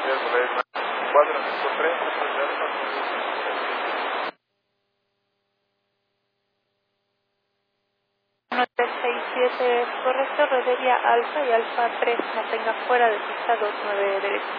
días, Valeria. Cuadro 103, Uno 367 es correcto, rodería alfa y alfa 3, mantenga fuera de pista 29 derecho.